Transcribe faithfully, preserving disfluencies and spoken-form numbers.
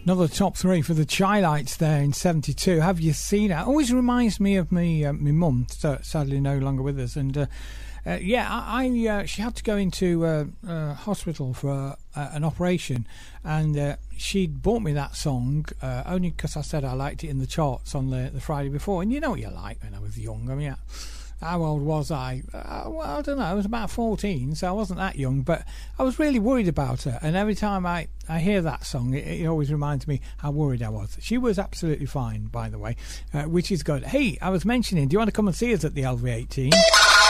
Another top three for the Chi-Lites there in seventy-two. Have you seen it? Always reminds me of me, uh, my mum, so sadly no longer with us. And uh, uh, yeah, I, I uh, she had to go into uh, uh, hospital for uh, uh, an operation, and uh, she'd bought me that song uh, only because I said I liked it in the charts on the, the Friday before. And you know what you like when I was young. I mean, how old was I? Uh, well, I don't know. I was about fourteen, so I wasn't that young. But I was really worried about her. And every time I, I hear that song, it, it always reminds me how worried I was. She was absolutely fine, by the way, uh, which is good. Hey, I was mentioning, do you want to come and see us at the L V eighteen?